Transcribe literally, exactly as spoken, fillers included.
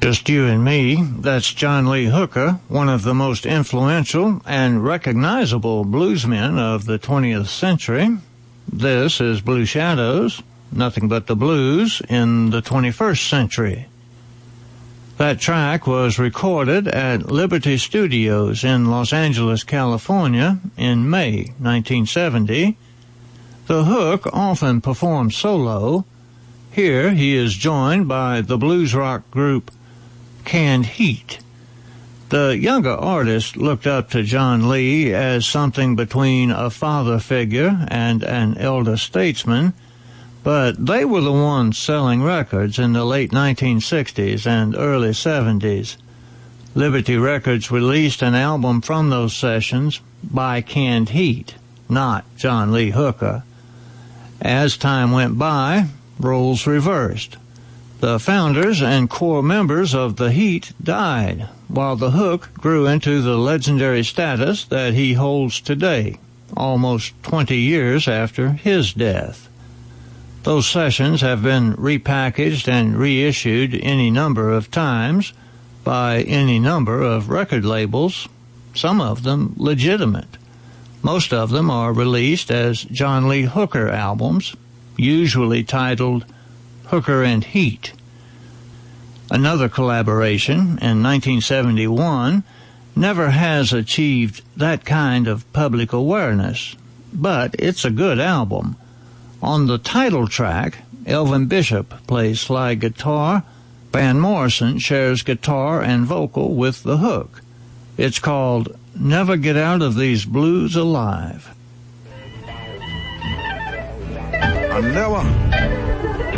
Just You and Me, that's John Lee Hooker, one of the most influential and recognizable bluesmen of the twentieth century. This is Blue Shadows, nothing but the blues in the twenty-first century. That track was recorded at Liberty Studios in Los Angeles, California in May nineteen seventy. The Hook often performed solo. Here he is joined by the blues rock group Canned Heat. The younger artist looked up to John Lee as something between a father figure and an elder statesman, but they were the ones selling records in the late nineteen sixties and early seventies. Liberty Records released an album from those sessions by Canned Heat, not John Lee Hooker. As time went by, roles reversed. The founders and core members of the Heat died, while the Hook grew into the legendary status that he holds today, almost twenty years after his death. Those sessions have been repackaged and reissued any number of times by any number of record labels, some of them legitimate. Most of them are released as John Lee Hooker albums, usually titled Hooker and Heat. Another collaboration in nineteen seventy-one never has achieved that kind of public awareness, but it's a good album. On the title track, Elvin Bishop plays slide guitar. Van Morrison shares guitar and vocal with the Hook. It's called Never Get Out of These Blues Alive. I never